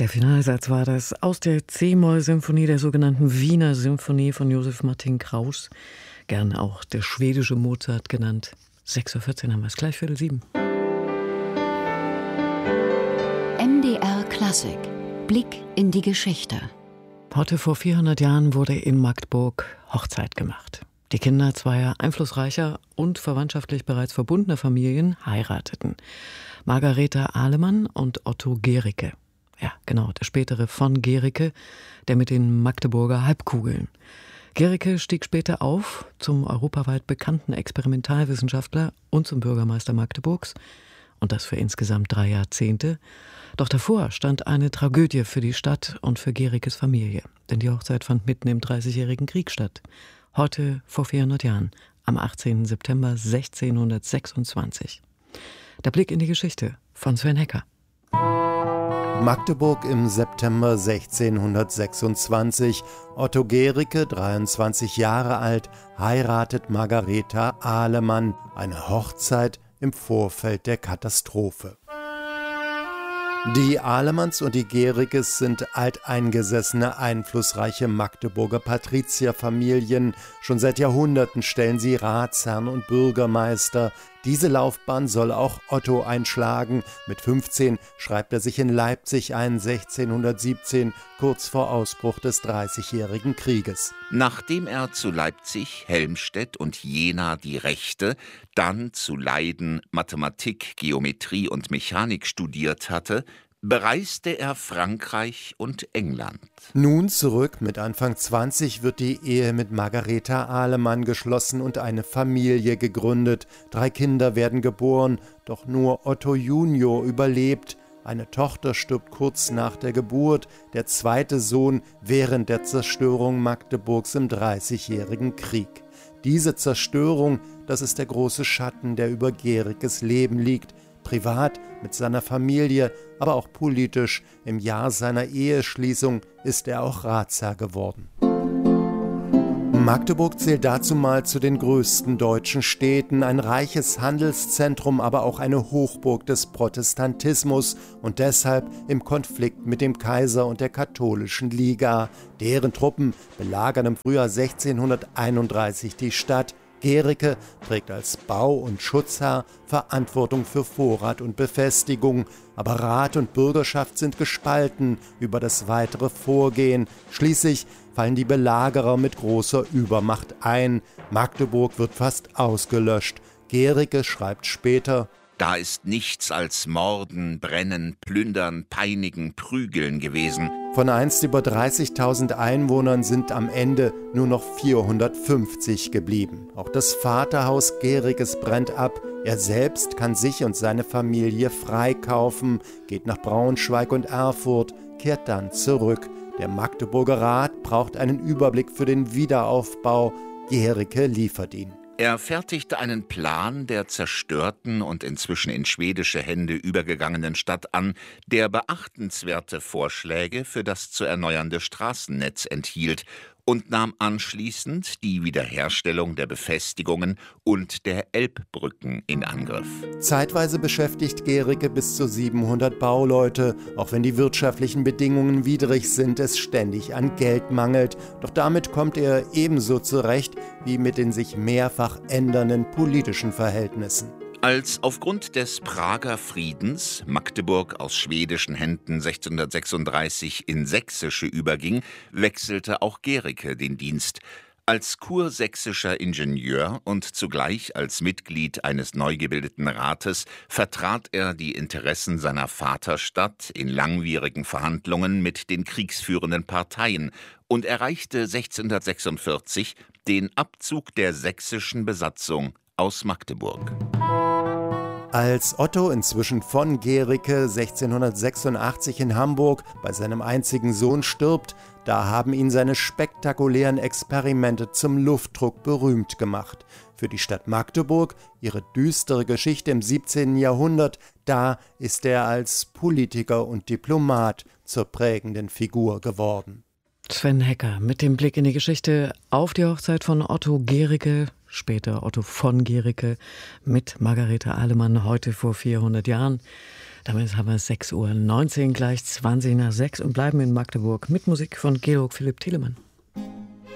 Der Finalsatz war das aus der C-Moll-Symphonie, der sogenannten Wiener Symphonie von Josef Martin Kraus. Gern auch der schwedische Mozart genannt. 6:14 Uhr haben wir es, gleich 6:45. MDR Klassik. Blick in die Geschichte. Heute vor 400 Jahren wurde in Magdeburg Hochzeit gemacht. Die Kinder zweier einflussreicher und verwandtschaftlich bereits verbundener Familien heirateten. Margaretha Ahlemann und Otto Gericke. Ja, genau, der spätere von Gericke, der mit den Magdeburger Halbkugeln. Gericke stieg später auf zum europaweit bekannten Experimentalwissenschaftler und zum Bürgermeister Magdeburgs. Und das für insgesamt 3 Jahrzehnte. Doch davor stand eine Tragödie für die Stadt und für Gerickes Familie. Denn die Hochzeit fand mitten im Dreißigjährigen Krieg statt. Heute vor 400 Jahren, am 18. September 1626. Der Blick in die Geschichte von Sven Hecker. Magdeburg im September 1626. Otto Gericke, 23 Jahre alt, heiratet Margaretha Ahlemann. Eine Hochzeit im Vorfeld der Katastrophe. Die Ahlemanns und die Gerickes sind alteingesessene, einflussreiche Magdeburger Patrizierfamilien. Schon seit Jahrhunderten stellen sie Ratsherren und Bürgermeister. Diese Laufbahn soll auch Otto einschlagen. Mit 15 schreibt er sich in Leipzig ein, 1617, kurz vor Ausbruch des Dreißigjährigen Krieges. Nachdem er zu Leipzig, Helmstedt und Jena die Rechte, dann zu Leiden Mathematik, Geometrie und Mechanik studiert hatte, bereiste er Frankreich und England. Nun zurück, mit Anfang 20 wird die Ehe mit Margaretha Ahlemann geschlossen und eine Familie gegründet. 3 Kinder werden geboren, doch nur Otto Junior überlebt. Eine Tochter stirbt kurz nach der Geburt, der zweite Sohn während der Zerstörung Magdeburgs im Dreißigjährigen Krieg. Diese Zerstörung, das ist der große Schatten, der über Gerickes Leben liegt. Privat mit seiner Familie, aber auch politisch. Im Jahr seiner Eheschließung ist er auch Ratsherr geworden. Magdeburg zählt dazumal zu den größten deutschen Städten, ein reiches Handelszentrum, aber auch eine Hochburg des Protestantismus und deshalb im Konflikt mit dem Kaiser und der katholischen Liga. Deren Truppen belagern im Frühjahr 1631 die Stadt. Gericke trägt als Bau- und Schutzherr Verantwortung für Vorrat und Befestigung. Aber Rat und Bürgerschaft sind gespalten über das weitere Vorgehen. Schließlich fallen die Belagerer mit großer Übermacht ein. Magdeburg wird fast ausgelöscht. Gericke schreibt später: Da ist nichts als Morden, Brennen, Plündern, Peinigen, Prügeln gewesen. Von einst über 30.000 Einwohnern sind am Ende nur noch 450 geblieben. Auch das Vaterhaus Gerickes brennt ab. Er selbst kann sich und seine Familie freikaufen, geht nach Braunschweig und Erfurt, kehrt dann zurück. Der Magdeburger Rat braucht einen Überblick für den Wiederaufbau. Gericke liefert ihn. Er fertigte einen Plan der zerstörten und inzwischen in schwedische Hände übergegangenen Stadt an, der beachtenswerte Vorschläge für das zu erneuernde Straßennetz enthielt und nahm anschließend die Wiederherstellung der Befestigungen und der Elbbrücken in Angriff. Zeitweise beschäftigt Gericke bis zu 700 Bauleute, auch wenn die wirtschaftlichen Bedingungen widrig sind, es ständig an Geld mangelt. Doch damit kommt er ebenso zurecht wie mit den sich mehrfach ändernden politischen Verhältnissen. Als aufgrund des Prager Friedens Magdeburg aus schwedischen Händen 1636 in sächsische überging, wechselte auch Gericke den Dienst. Als kursächsischer Ingenieur und zugleich als Mitglied eines neu gebildeten Rates vertrat er die Interessen seiner Vaterstadt in langwierigen Verhandlungen mit den kriegsführenden Parteien und erreichte 1646 den Abzug der sächsischen Besatzung aus Magdeburg. Als Otto inzwischen von Gericke 1686 in Hamburg bei seinem einzigen Sohn stirbt, da haben ihn seine spektakulären Experimente zum Luftdruck berühmt gemacht. Für die Stadt Magdeburg, ihre düstere Geschichte im 17. Jahrhundert, da ist er als Politiker und Diplomat zur prägenden Figur geworden. Sven Hecker mit dem Blick in die Geschichte auf die Hochzeit von Otto Gericke, später Otto von Gericke, mit Margaretha Ahlemann heute vor 400 Jahren. Damit haben wir 6:19 Uhr, gleich 20 nach 6 und bleiben in Magdeburg mit Musik von Georg Philipp Telemann.